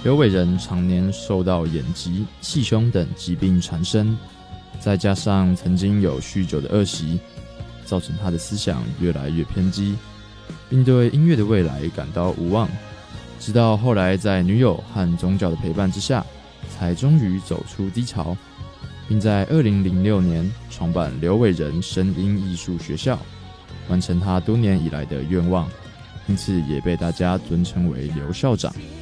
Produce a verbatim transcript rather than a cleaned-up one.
刘伟仁常年受到眼疾、气胸等疾病缠身，再加上曾经有酗酒的恶习，造成他的思想越来越偏激，并对音乐的未来感到无望。直到后来在女友和宗教的陪伴之下，才终于走出低潮，并在二零零六年创办刘伟仁声音艺术学校，完成他多年以来的愿望，因此也被大家尊称为刘校长。